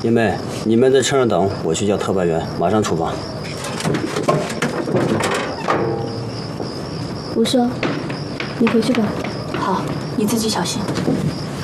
姐妹，你们在车上等，我去叫特派员，马上出发。 无声，你回去吧。 好，你自己小心。